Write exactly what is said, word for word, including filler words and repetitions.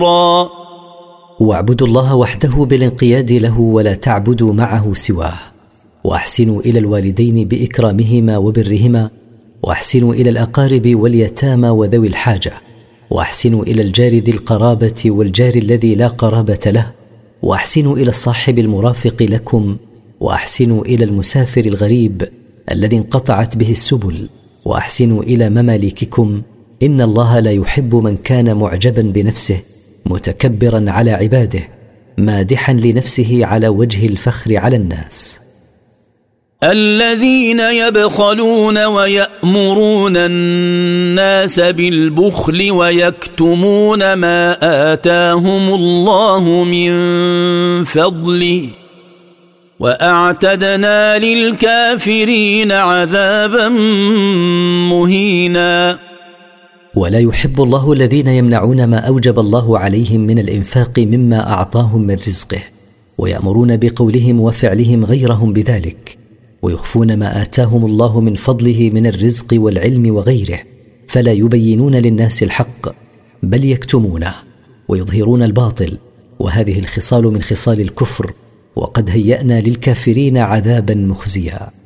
واعبدوا الله وحده بالانقياد له ولا تعبدوا معه سواه، واحسنوا إلى الوالدين بإكرامهما وبرهما، واحسنوا إلى الأقارب واليتامى وذوي الحاجة، واحسنوا إلى الجار ذي القرابة والجار الذي لا قرابة له، واحسنوا إلى الصاحب المرافق لكم، واحسنوا إلى المسافر الغريب الذي انقطعت به السبل، واحسنوا إلى مماليككم، إن الله لا يحب من كان معجبا بنفسه متكبرا على عباده مادحا لنفسه على وجه الفخر على الناس. الذين يبخلون ويأمرون الناس بالبخل ويكتمون ما آتاهم الله من فضله وأعتدنا للكافرين عذابا مهينا. ولا يحب الله الذين يمنعون ما أوجب الله عليهم من الإنفاق مما أعطاهم من رزقه، ويأمرون بقولهم وفعلهم غيرهم بذلك، ويخفون ما آتاهم الله من فضله من الرزق والعلم وغيره، فلا يبينون للناس الحق بل يكتمونه ويظهرون الباطل، وهذه الخصال من خصال الكفر، وقد هيأنا للكافرين عذابا مخزيا.